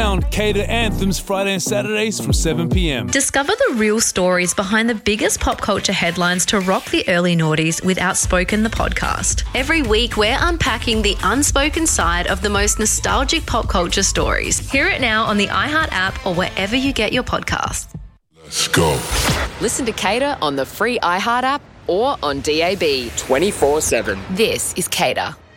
down. Cater Anthems Friday and Saturdays from 7 p.m. Discover the real stories behind the biggest pop culture headlines to rock the early noughties with Outspoken the podcast. Every week, we're unpacking the unspoken side of the most nostalgic pop culture stories. Hear it now on the iHeart app or wherever you get your podcasts. Let's go. Listen to Cater on the free iHeart app or on DAB 24/7. This is Cater.